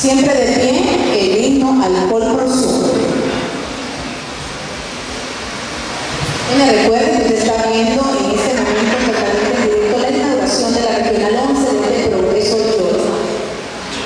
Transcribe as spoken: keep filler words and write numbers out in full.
Siempre de pie, el himno al col prosumo. ¿Me recuerda?